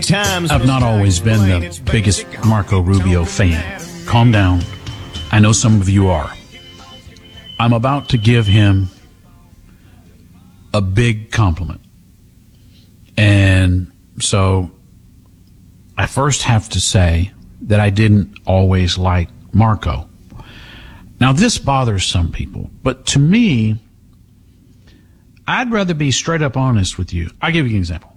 I've not always been the biggest Marco Rubio fan. Calm down. I know some of you are. I'm about to give him a big compliment. And so I first have to say that I didn't always like Marco. Now, this bothers some people, but to me, I'd rather be straight up honest with you. I'll give you an example.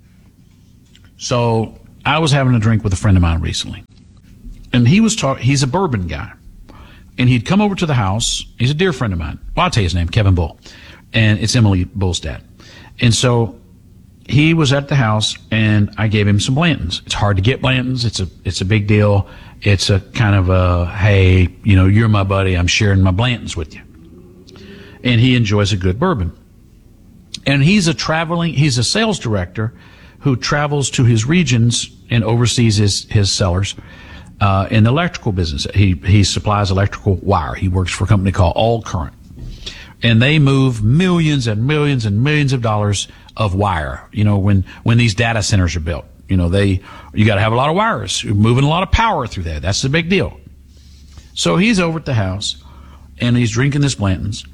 So I was having a drink with a friend of mine recently, and he's a bourbon guy, and he'd come over to the house. He's a dear friend of mine. Well, I'll tell you his name, Kevin Bull, and it's Emily Bull's dad. And so he was at the house, and I gave him some Blantons. It's hard to get Blantons. It's a big deal. It's a kind of a, hey, you're my buddy. I'm sharing my Blantons with you. And he enjoys a good bourbon. And he's a sales director who travels to his regions and oversees his sellers in the electrical business. He supplies electrical wire. He works for a company called All Current. And they move millions and millions and millions of dollars of wire, when these data centers are built. You got to have a lot of wires. You're moving a lot of power through there. That's the big deal. So he's over at the house, and he's drinking this Blanton's.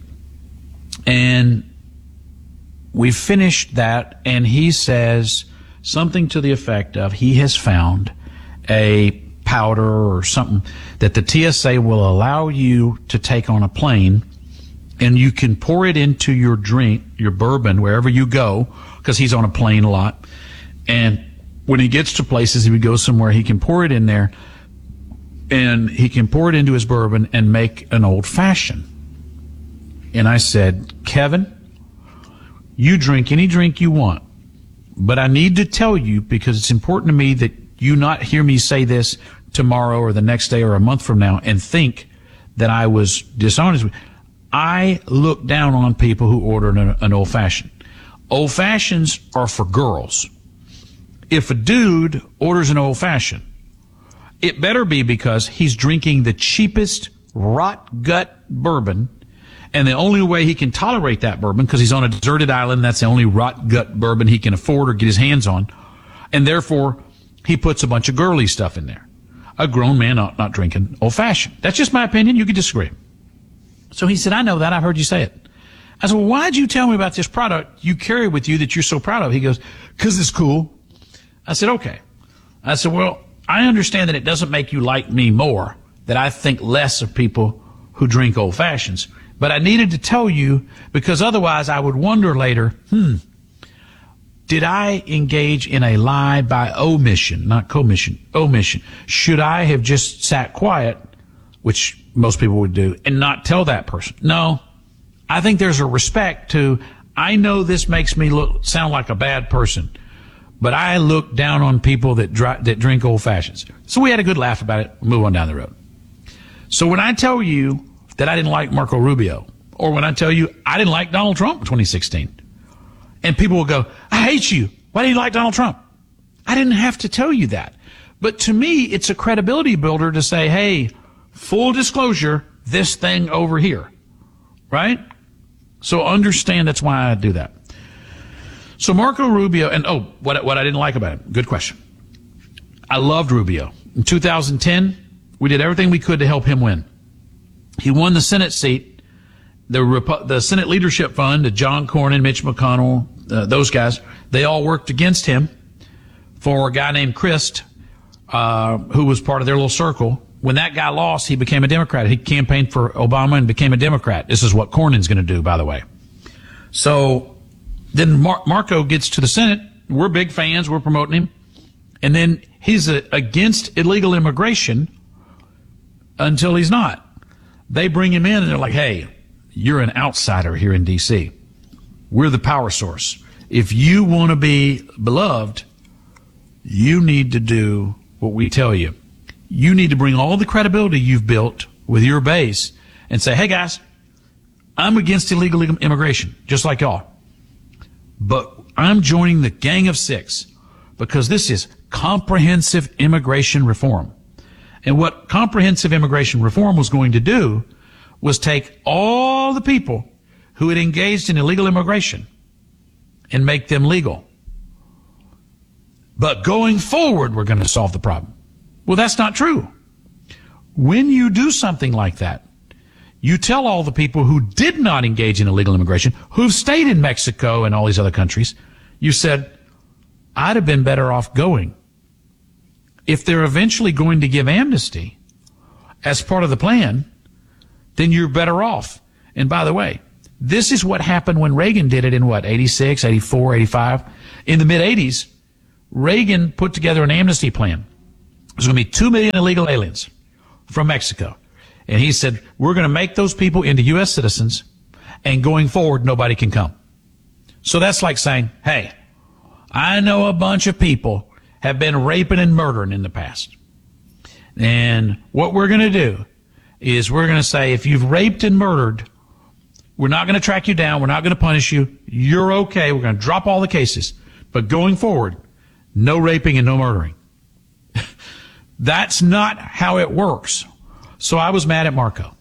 And we finished that, and he says something to the effect of he has found a powder or something that the TSA will allow you to take on a plane, and you can pour it into your drink, your bourbon, wherever you go, because he's on a plane a lot. And when he gets to places, if he goes somewhere, he can pour it in there, and he can pour it into his bourbon and make an old fashioned. And I said, Kevin, you drink any drink you want, but I need to tell you, because it's important to me that you not hear me say this tomorrow or the next day or a month from now and think that I was dishonest. I look down on people who order an old fashioned. Old fashions are for girls. If a dude orders an old fashioned, it better be because he's drinking the cheapest rot gut bourbon, and the only way he can tolerate that bourbon, because he's on a deserted island, that's the only rot gut bourbon he can afford or get his hands on, and therefore he puts a bunch of girly stuff in there. A grown man ought not drinking old fashioned. That's just my opinion. You could disagree. So he said, I know that. I've heard you say it. I said, well, why'd you tell me about this product you carry with you that you're so proud of? He goes, because it's cool. I said, okay. I said, well, I understand that it doesn't make you like me more, that I think less of people who drink old fashions. But I needed to tell you, because otherwise I would wonder later, did I engage in a lie by omission, not commission, omission? Should I have just sat quiet, which most people would do, and not tell that person? No. I think there's a respect to, I know this makes me sound like a bad person, but I look down on people that drink old fashions. So we had a good laugh about it. Move on down the road. So when I tell you that I didn't like Marco Rubio, or when I tell you I didn't like Donald Trump in 2016, and people will go, I hate you. Why do you like Donald Trump? I didn't have to tell you that. But to me, it's a credibility builder to say, hey, full disclosure, this thing over here. Right? So understand that's why I do that. So Marco Rubio, and what I didn't like about him, good question. I loved Rubio. In 2010, we did everything we could to help him win. He won the Senate seat. The Senate Leadership Fund, John Cornyn, Mitch McConnell, those guys, they all worked against him for a guy named Christ, who was part of their little circle. When that guy lost, he became a Democrat. He campaigned for Obama and became a Democrat. This is what Cornyn's going to do, by the way. So then Marco gets to the Senate. We're big fans. We're promoting him. And then he's against illegal immigration until he's not. They bring him in and they're like, hey, you're an outsider here in D.C. We're the power source. If you want to be beloved, you need to do what we tell you. You need to bring all the credibility you've built with your base and say, hey, guys, I'm against illegal immigration, just like y'all. But I'm joining the Gang of Six because this is comprehensive immigration reform. And what comprehensive immigration reform was going to do was take all the people who had engaged in illegal immigration and make them legal. but going forward, we're going to solve the problem. Well, that's not true. When you do something like that, you tell all the people who did not engage in illegal immigration, who've stayed in Mexico and all these other countries, you said, I'd have been better off going. If they're eventually going to give amnesty as part of the plan, then you're better off. And by the way, this is what happened when Reagan did it in 86, 84, 85. In the mid-80s, Reagan put together an amnesty plan. There's going to be 2 million illegal aliens from Mexico. And he said, we're going to make those people into U.S. citizens, and going forward, nobody can come. So that's like saying, hey, I know a bunch of people have been raping and murdering in the past. And what we're going to do is we're going to say, if you've raped and murdered, we're not going to track you down. We're not going to punish you. You're okay. We're going to drop all the cases. But going forward, no raping and no murdering. That's not how it works. So I was mad at Marco.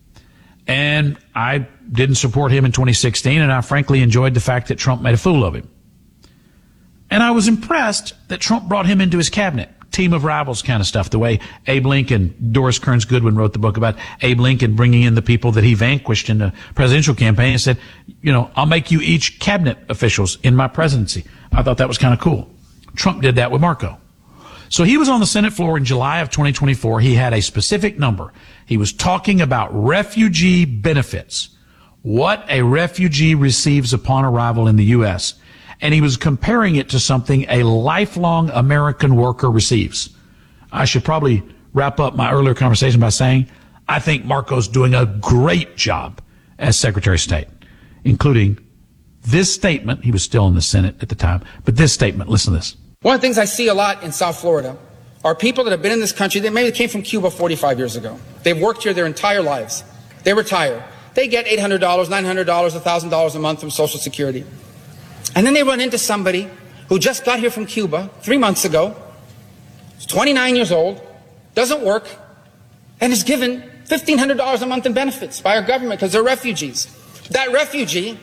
And I didn't support him in 2016, and I frankly enjoyed the fact that Trump made a fool of him. And I was impressed that Trump brought him into his cabinet. Team of rivals kind of stuff, the way Abe Lincoln, Doris Kearns Goodwin wrote the book about Abe Lincoln bringing in the people that he vanquished in the presidential campaign and said, I'll make you each cabinet officials in my presidency. I thought that was kind of cool. Trump did that with Marco. So he was on the Senate floor in July of 2024. He had a specific number. He was talking about refugee benefits, what a refugee receives upon arrival in the U.S., and he was comparing it to something a lifelong American worker receives. I should probably wrap up my earlier conversation by saying I think Marco's doing a great job as Secretary of State, including this statement. He was still in the Senate at the time, but this statement, listen to this. One of the things I see a lot in South Florida are people that have been in this country that maybe came from Cuba 45 years ago. They've worked here their entire lives. They retire. They get $800, $900, $1,000 a month from Social Security. And then they run into somebody who just got here from Cuba 3 months ago, is 29 years old, doesn't work, and is given $1,500 a month in benefits by our government because they're refugees. That refugee,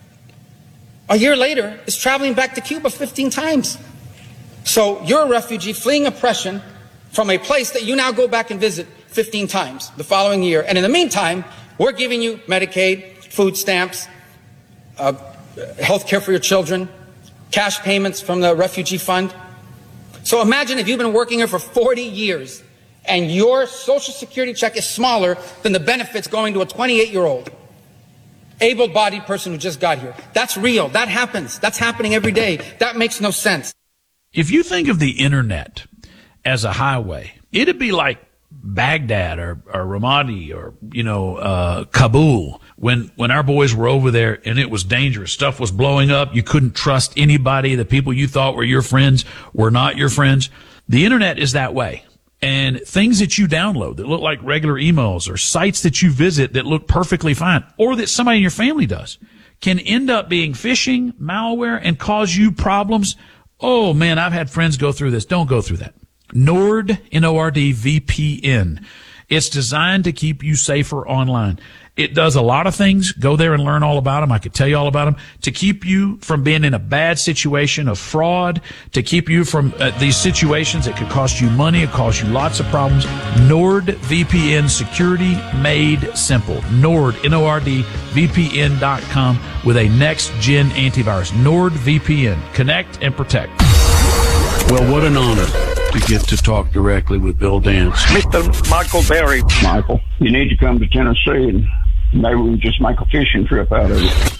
a year later, is traveling back to Cuba 15 times. So you're a refugee fleeing oppression from a place that you now go back and visit 15 times the following year. And in the meantime, we're giving you Medicaid, food stamps, health care for your children, cash payments from the refugee fund. So imagine if you've been working here for 40 years and your Social Security check is smaller than the benefits going to a 28-year-old able-bodied person who just got here. That's real. That happens. That's happening every day. That makes no sense. If you think of the internet as a highway, it'd be like Baghdad or Ramadi or, Kabul when our boys were over there and it was dangerous. Stuff was blowing up. You couldn't trust anybody. The people you thought were your friends were not your friends. The internet is that way. And things that you download that look like regular emails or sites that you visit that look perfectly fine or that somebody in your family does can end up being phishing, malware, and cause you problems. Oh, man, I've had friends go through this. Don't go through that. Nord, N-O-R-D, VPN. It's designed to keep you safer online. It does a lot of things. Go there and learn all about them. I could tell you all about them. To keep you from being in a bad situation of fraud, to keep you from these situations that could cost you money, it cost you lots of problems. NordVPN, security made simple. Nord, N-O-R-D, VPN.com with a next-gen antivirus. NordVPN. Connect and protect. Well, what an honor to get to talk directly with Bill Dance. Mr. Michael Berry. Michael, you need to come to Tennessee and maybe we can just make a fishing trip out of it.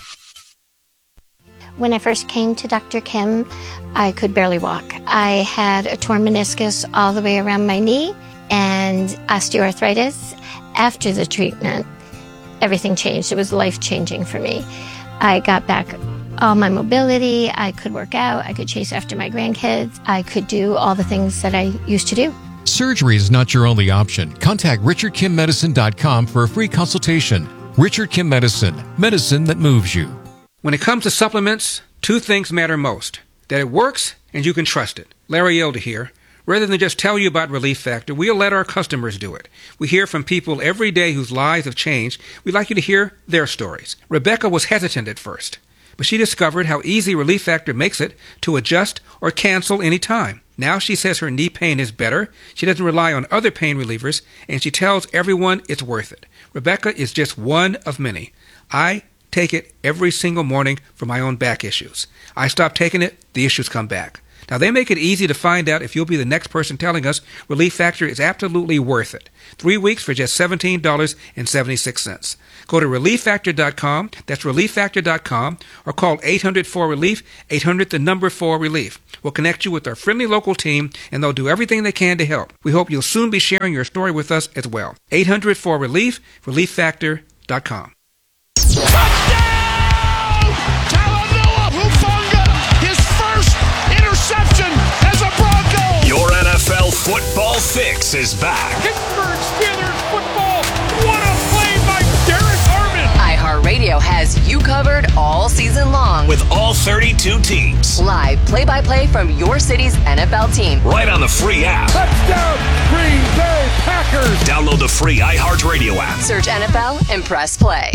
When I first came to Dr. Kim, I could barely walk. I had a torn meniscus all the way around my knee and osteoarthritis. After the treatment, everything changed. It was life-changing for me. I got back all my mobility. I could work out. I could chase after my grandkids. I could do all the things that I used to do. Surgery is not your only option. Contact RichardKimMedicine.com for a free consultation. Richard Kim Medicine, medicine that moves you. When it comes to supplements, two things matter most: that it works and you can trust it. Larry Elder here. Rather than just tell you about Relief Factor, we'll let our customers do it. We hear from people every day whose lives have changed. We'd like you to hear their stories. Rebecca was hesitant at first, but she discovered how easy Relief Factor makes it to adjust or cancel any time. Now she says her knee pain is better, she doesn't rely on other pain relievers, and she tells everyone it's worth it. Rebecca is just one of many. I take it every single morning for my own back issues. I stop taking it, the issues come back. Now, they make it easy to find out if you'll be the next person telling us Relief Factor is absolutely worth it. 3 weeks for just $17.76. Go to ReliefFactor.com, that's ReliefFactor.com, or call 800-4RELIEF, 800-4RELIEF. We'll connect you with our friendly local team, and they'll do everything they can to help. We hope you'll soon be sharing your story with us as well. 800-4RELIEF, ReliefFactor.com. Touchdown! Talanoa Hufanga, his first interception as a Bronco. Your NFL football fix is back. Pittsburgh Steelers football. What a play by Derek Harmon. iHeartRadio has you covered all season long. With all 32 teams. Live play-by-play from your city's NFL team. Right on the free app. Touchdown, Green Bay Packers. Download the free iHeartRadio app. Search NFL and press play.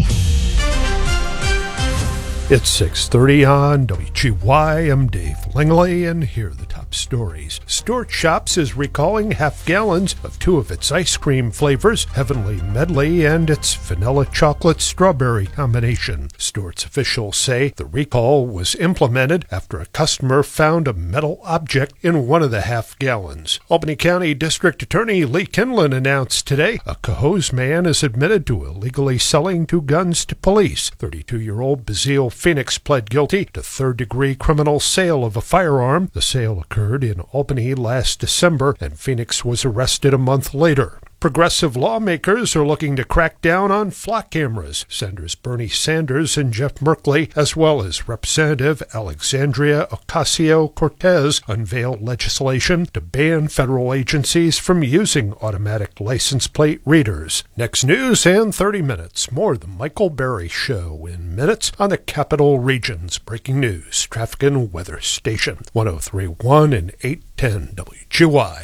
It's 6:30 on WGY. I'm Dave Langley, and here are the top stories. Stuart Shops is recalling half gallons of two of its ice cream flavors, Heavenly Medley and its vanilla chocolate strawberry combination. Stuart's officials say the recall was implemented after a customer found a metal object in one of the half gallons. Albany County District Attorney Lee Kinlan announced today a Cohoes man is admitted to illegally selling two guns to police. 32-year-old Bazile Phoenix pled guilty to third-degree criminal sale of a firearm. The sale occurred in Albany last December, and Phoenix was arrested a month later. Progressive lawmakers are looking to crack down on flock cameras. Senators Bernie Sanders and Jeff Merkley, as well as Representative Alexandria Ocasio-Cortez, unveiled legislation to ban federal agencies from using automatic license plate readers. Next news and 30 minutes. More of the Michael Berry Show in minutes on the Capital Region's breaking news, traffic and weather station, 103.1 and 810 WGY.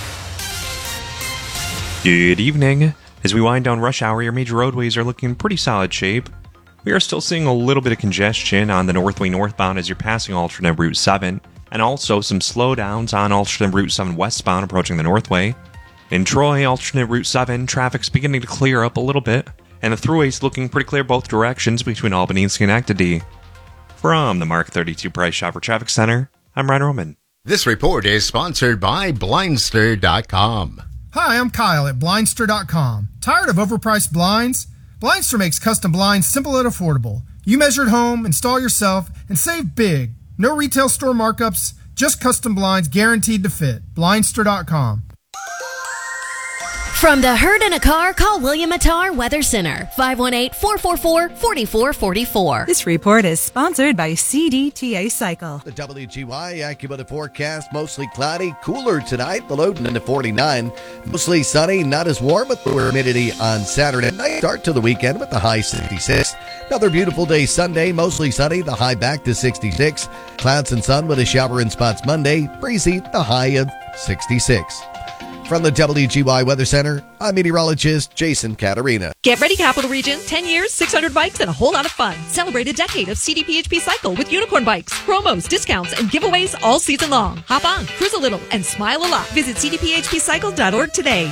Good evening. As we wind down rush hour, your major roadways are looking in pretty solid shape. We are still seeing a little bit of congestion on the Northway northbound as you're passing alternate Route 7, and also some slowdowns on alternate Route 7 westbound approaching the Northway. In Troy, alternate Route 7, traffic's beginning to clear up a little bit, and the thruway's looking pretty clear both directions between Albany and Schenectady. From the Mark 32 Price Shopper Traffic Center, I'm Ryan Roman. This report is sponsored by Blindster.com. Hi, I'm Kyle at Blindster.com. Tired of overpriced blinds? Blindster makes custom blinds simple and affordable. You measure at home, install yourself, and save big. No retail store markups, just custom blinds guaranteed to fit. Blindster.com. From the herd in a car, call William Attar Weather Center, 518-444-4444. This report is sponsored by CDTA Cycle. The WGY AccuWeather forecast, mostly cloudy, cooler tonight, the low into 49. Mostly sunny, not as warm with lower humidity on Saturday night. Start to the weekend with the high 66. Another beautiful day Sunday, mostly sunny, the high back to 66. Clouds and sun with a shower in spots Monday, breezy, the high of 66. From the WGY Weather Center, I'm meteorologist Jason Caterina. Get ready, Capital Region. 10 years, 600 bikes, and a whole lot of fun. Celebrate a decade of CDPHP Cycle with unicorn bikes, promos, discounts, and giveaways all season long. Hop on, cruise a little, and smile a lot. Visit cdphpcycle.org today.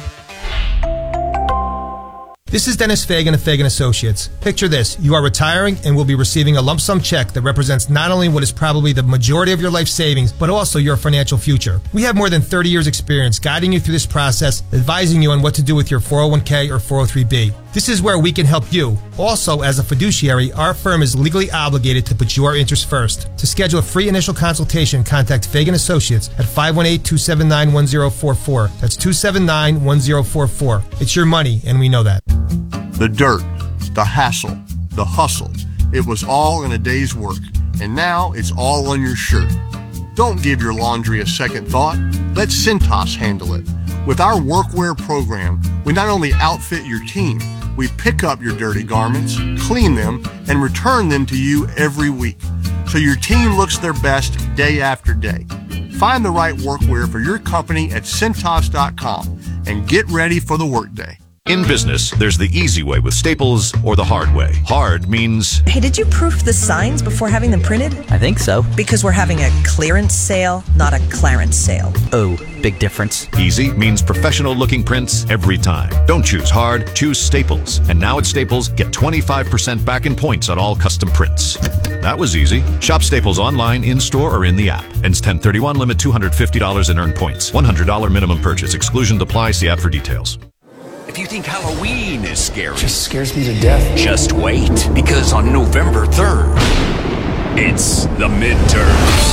This is Dennis Fagan of Fagan Associates. Picture this. You are retiring and will be receiving a lump sum check that represents not only what is probably the majority of your life savings, but also your financial future. We have more than 30 years experience guiding you through this process, advising you on what to do with your 401k or 403b. This is where we can help you. Also, as a fiduciary, our firm is legally obligated to put your interests first. To schedule a free initial consultation, contact Fagan Associates at 518-279-1044. That's 279-1044. It's your money, and we know that. The dirt, the hassle, the hustle. It was all in a day's work, and now it's all on your shirt. Don't give your laundry a second thought. Let Cintas handle it. With our workwear program, we not only outfit your team, we pick up your dirty garments, clean them, and return them to you every week, so your team looks their best day after day. Find the right workwear for your company at Cintas.com and get ready for the workday. In business, there's the easy way with Staples or the hard way. Hard means... Hey, did you proof the signs before having them printed? I think so. Because we're having a clearance sale, not a clarence sale. Oh, big difference. Easy means professional-looking prints every time. Don't choose hard, choose Staples. And now at Staples, get 25% back in points on all custom prints. That was easy. Shop Staples online, in-store, or in the app. Ends 10/31, limit $250 in earned points. $100 minimum purchase. Exclusions apply. See app for details. If you think Halloween is scary, Just scares me to death. just wait, because on November 3rd, it's the midterms.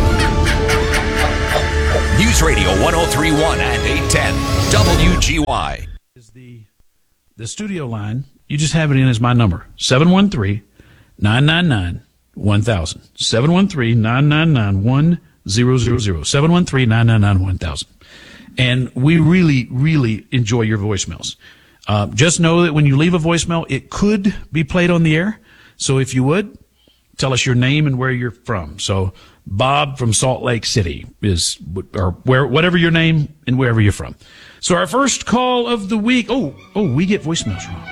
News Radio 1031 and 810 WGY. Is the studio line. You just have it in as my number. 713-999-1000. 713-999-1000. 713-999-1000. And we really, really enjoy your voicemails. Just know that when you leave a voicemail, it could be played on the air. So if you would, tell us your name and where you're from. So Bob from Salt Lake City is, or whatever your name and wherever you're from. So our first call of the week. Oh, we get voicemails wrong.